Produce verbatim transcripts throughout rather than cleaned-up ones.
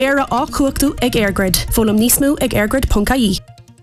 Éire á cuachtú ag Airgrid. Fólam níos mó ag airgrid dot I E.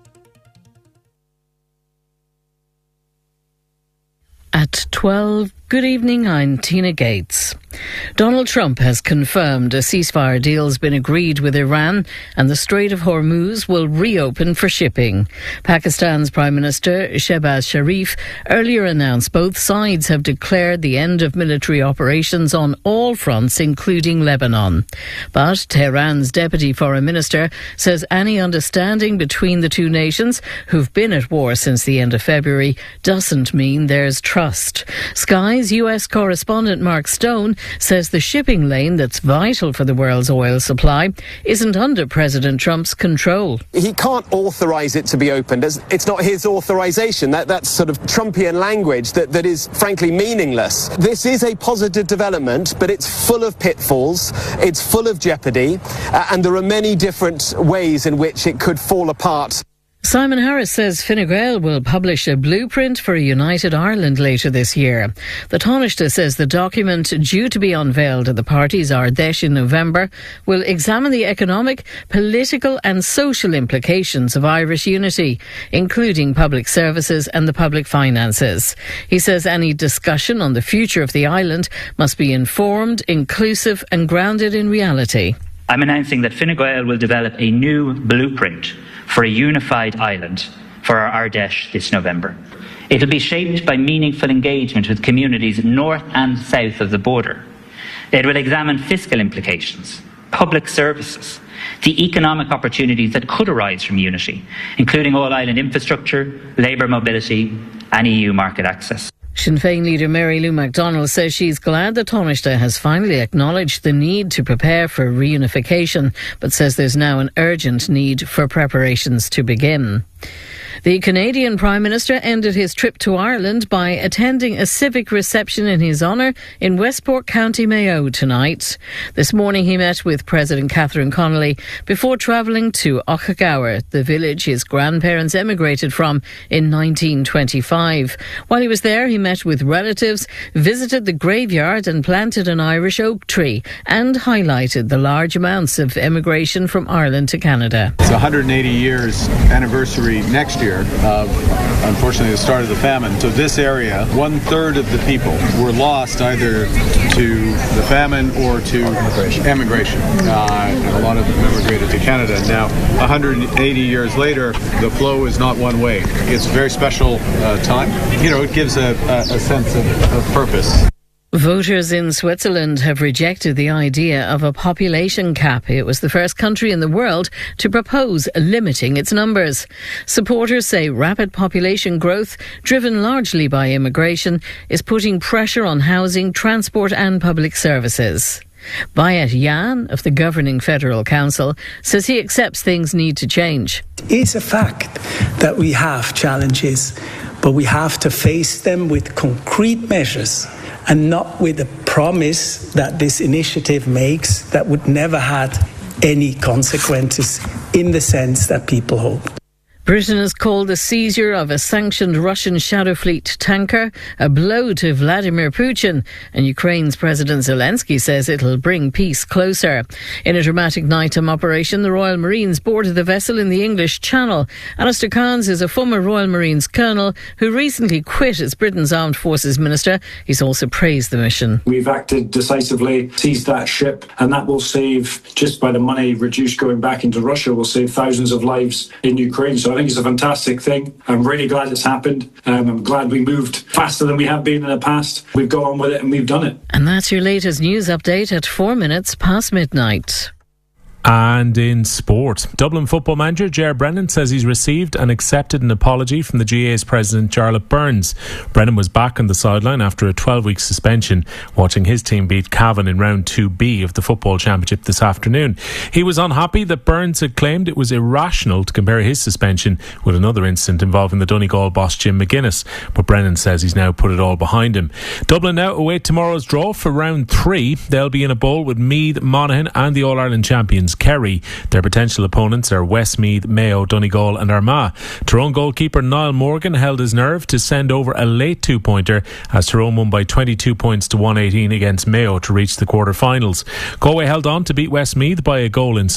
At twelve, good evening, I'm Tina Gates. Donald Trump has confirmed a ceasefire deal has been agreed with Iran and the Strait of Hormuz will reopen for shipping. Pakistan's Prime Minister Shehbaz Sharif earlier announced both sides have declared the end of military operations on all fronts, including Lebanon. But Tehran's Deputy Foreign Minister says any understanding between the two nations, who've been at war since the end of February, doesn't mean there's trust. Sky's U S correspondent Mark Stone says the shipping lane that's vital for the world's oil supply isn't under President Trump's control. He can't authorise it to be opened. It's not his authorisation. That, that's sort of Trumpian language that, that is frankly meaningless. This is a positive development, but it's full of pitfalls, it's full of jeopardy, uh, and there are many different ways in which it could fall apart. Simon Harris says Fine Gael will publish a blueprint for a united Ireland later this year. The Taoiseach says the document, due to be unveiled at the party's Ardèche in November, will examine the economic, political and social implications of Irish unity, including public services and the public finances. He says any discussion on the future of the island must be informed, inclusive and grounded in reality. I'm announcing that Fine Gael will develop a new blueprint for a unified island for our Ardèche this November. It will be shaped by meaningful engagement with communities north and south of the border. It will examine fiscal implications, public services, the economic opportunities that could arise from unity, including all-island infrastructure, labour mobility and E U market access. Sinn Féin leader Mary Lou McDonald says she's glad the Taoiseach has finally acknowledged the need to prepare for reunification, but says there's now an urgent need for preparations to begin. The Canadian Prime Minister ended his trip to Ireland by attending a civic reception in his honour in Westport, County Mayo tonight. This morning he met with President Catherine Connolly before travelling to Ochagawa, the village his grandparents emigrated from in nineteen twenty-five. While he was there, he met with relatives, visited the graveyard and planted an Irish oak tree and highlighted the large amounts of emigration from Ireland to Canada. It's one hundred eighty years anniversary next year of, unfortunately, the start of the famine. So this area, one third of the people were lost either to the famine or to emigration. Uh, and a lot of them immigrated to Canada. Now, one hundred eighty years later, the flow is not one way. It's a very special uh, time. You know, it gives a, a, a sense of, of purpose. Voters in Switzerland have rejected the idea of a population cap. It was the first country in the world to propose limiting its numbers. Supporters say rapid population growth, driven largely by immigration, is putting pressure on housing, transport and public services. Bayat Yan of the governing Federal Council says he accepts things need to change. It's a fact that we have challenges, but we have to face them with concrete measures and not with a promise that this initiative makes that would never have any consequences in the sense that people hope. Britain has called the seizure of a sanctioned Russian Shadow Fleet tanker a blow to Vladimir Putin, and Ukraine's President Zelensky says it'll bring peace closer. In a dramatic nighttime operation, the Royal Marines boarded the vessel in the English Channel. Alistair Cairns is a former Royal Marines colonel who recently quit as Britain's Armed Forces Minister. He's also praised the mission. We've acted decisively, seized that ship, and that will save, just by the money reduced going back into Russia, will save thousands of lives in Ukraine. So I think it's a fantastic thing. I'm really glad it's happened. Um, I'm glad we moved faster than we have been in the past. We've got on with it and we've done it. And that's your latest news update at four minutes past midnight. And in sport, Dublin football manager Ger Brennan says he's received and accepted an apology from the G A A's president Charlotte Burns. Brennan was back on the sideline after a twelve-week suspension, watching his team beat Cavan in round two B of the football championship this afternoon. He was unhappy that Burns had claimed it was irrational to compare his suspension with another incident involving the Donegal boss Jim McGuinness, but Brennan says he's now put it all behind him. Dublin now await tomorrow's draw for round three. They'll be in a bowl with Meath, Monaghan and the All-Ireland champions Kerry. Their potential opponents are Westmeath, Mayo, Donegal and Armagh. Tyrone goalkeeper Niall Morgan held his nerve to send over a late two-pointer as Tyrone won by twenty-two points to one eighteen against Mayo to reach the quarter-finals. Galway held on to beat Westmeath by a goal in